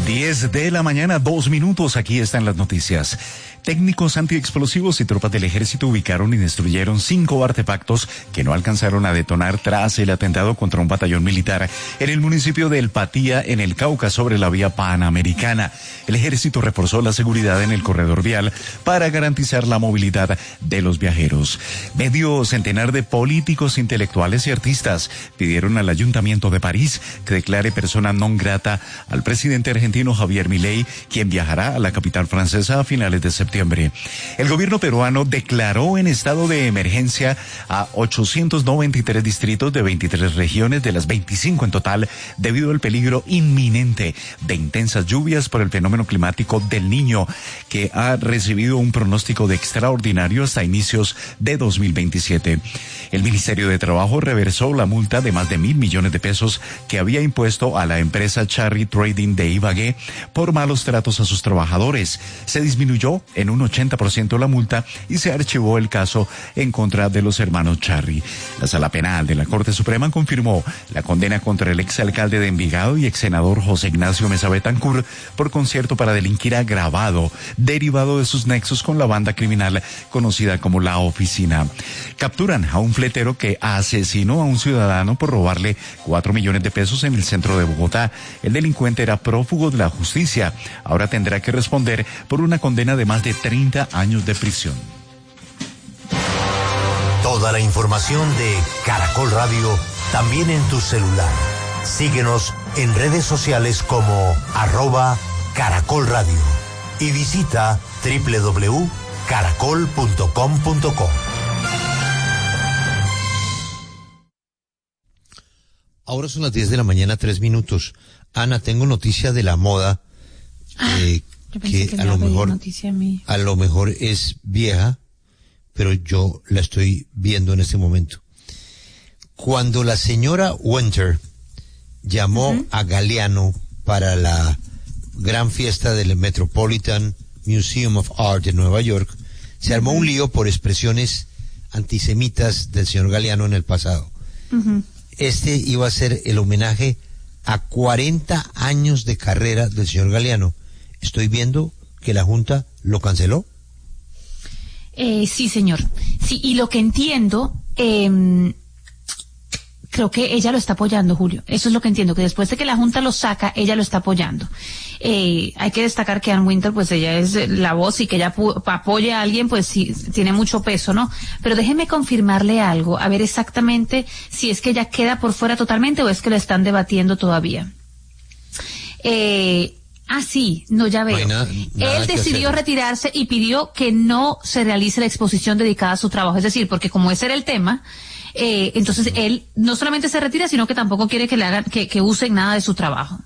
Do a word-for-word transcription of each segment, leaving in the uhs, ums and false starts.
diez de la mañana, dos minutos, aquí están las noticias. Técnicos antiexplosivos y tropas del ejército ubicaron y destruyeron cinco artefactos que no alcanzaron a detonar tras el atentado contra un batallón militar en el municipio de El Patía, en el Cauca, sobre la vía panamericana. El ejército reforzó la seguridad en el corredor vial para garantizar la movilidad de los viajeros. Medio centenar de políticos, intelectuales y artistas pidieron al Ayuntamiento de París que declare persona non grata al presidente argentino Javier Milei, quien viajará a la capital francesa a finales de septiembre. El gobierno peruano declaró en estado de emergencia a ochocientos noventa y tres distritos de veintitrés regiones de las veinticinco en total debido al peligro inminente de intensas lluvias por el fenómeno climático del Niño, que ha recibido un pronóstico de extraordinario hasta inicios de dos mil veintisiete. El Ministerio de Trabajo reversó la multa de más de mil millones de pesos que había impuesto a la empresa Charry Trading de Ibagué por malos tratos a sus trabajadores. Se disminuyó en un ochenta por ciento la multa y se archivó el caso en contra de los hermanos Charry. La Sala Penal de la Corte Suprema confirmó la condena contra el exalcalde de Envigado y exsenador José Ignacio Mesa Betancourt por concierto para delinquir agravado, derivado de sus nexos con la banda criminal conocida como La Oficina. Capturan a un fletero que asesinó a un ciudadano por robarle cuatro millones de pesos en el centro de Bogotá. El delincuente era prófugo de la justicia. Ahora tendrá que responder por una condena de más de treinta años de prisión. Toda la información de Caracol Radio también en tu celular. Síguenos en redes sociales como arroba Caracol Radio y visita doble u doble u doble u punto caracol punto com punto co. Ahora son las diez de la mañana, tres minutos. Ana, tengo noticia de la moda eh, Yo pensé que, que a lo mejor noticia a, mí. a lo mejor es vieja, pero yo la estoy viendo en este momento. Cuando la señora Winter llamó uh-huh. a Galeano para la gran fiesta del Metropolitan Museum of Art de Nueva York, se armó uh-huh. un lío por expresiones antisemitas del señor Galeano en el pasado. Uh-huh. Este iba a ser el homenaje a cuarenta años de carrera del señor Galeano. Estoy viendo que la Junta lo canceló. Eh, sí, señor. Sí, y lo que entiendo, eh, creo que ella lo está apoyando, Julio. Eso es lo que entiendo, que después de que la Junta lo saca, ella lo está apoyando. Eh, hay que destacar que Ann Winter, pues ella es la voz y que ella pu- apoye a alguien, pues sí, tiene mucho peso, ¿no? Pero déjeme confirmarle algo, a ver exactamente si es que ella queda por fuera totalmente o es que lo están debatiendo todavía. Eh... Ah, sí, no, ya veo. No nada, nada Él decidió retirarse y pidió que no se realice la exposición dedicada a su trabajo. Es decir, porque como ese era el tema, eh, entonces no. él no solamente se retira, sino que tampoco quiere que le hagan, que, que usen nada de su trabajo.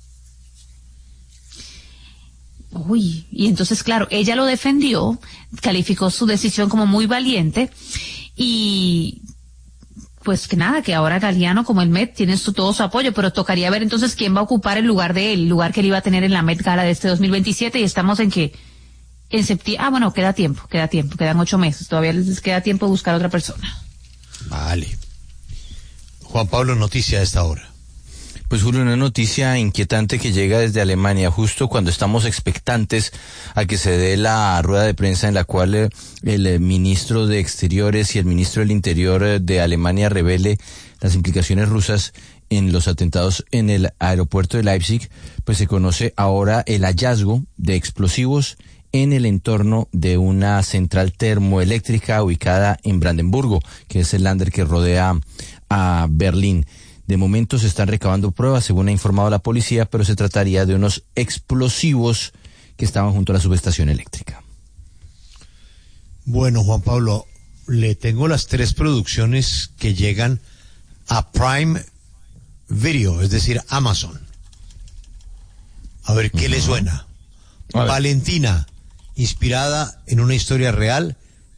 Uy, y entonces, claro, ella lo defendió, calificó su decisión como muy valiente y... Pues que nada, que ahora Galeano como el Met tiene su, todo su apoyo, pero tocaría ver entonces quién va a ocupar el lugar de él, el lugar que él iba a tener en la Met Gala de este dos mil veintisiete, y estamos en que, en septiembre, ah bueno, queda tiempo, queda tiempo, quedan ocho meses, todavía les queda tiempo de buscar a otra persona. Vale. Juan Pablo, noticia a esta hora. Pues Julio, una noticia inquietante que llega desde Alemania, justo cuando estamos expectantes a que se dé la rueda de prensa en la cual eh, el eh, ministro de Exteriores y el ministro del Interior eh, de Alemania revele las implicaciones rusas en los atentados en el aeropuerto de Leipzig, pues se conoce ahora el hallazgo de explosivos en el entorno de una central termoeléctrica ubicada en Brandenburgo, que es el lander que rodea a Berlín. De momento se están recabando pruebas, según ha informado la policía, pero se trataría de unos explosivos que estaban junto a la subestación eléctrica. Bueno, Juan Pablo, le tengo las tres producciones que llegan a Prime Video, es decir, Amazon. A ver qué uh-huh. le suena. Valentina, inspirada en una historia real,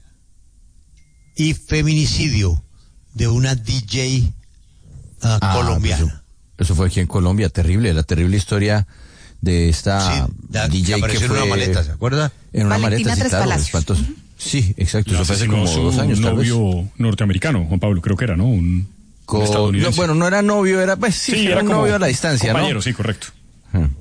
y Feminicidio, de una D J Uh, ah, colombiana. Eso, eso fue aquí en Colombia, terrible, la terrible historia de esta sí, la, D J que apareció que fue en una maleta, ¿se acuerda? En una Valentina maleta, sí, claro, espantoso. Uh-huh. Sí, exacto, la eso fue hace como dos años, un tal vez. novio norteamericano, Juan Pablo, creo que era, ¿no? Un, Co- un estadounidense. No, bueno, no era novio, era, pues sí, sí era, era un como novio a la distancia, compañero, ¿no? sí, correcto. Hmm.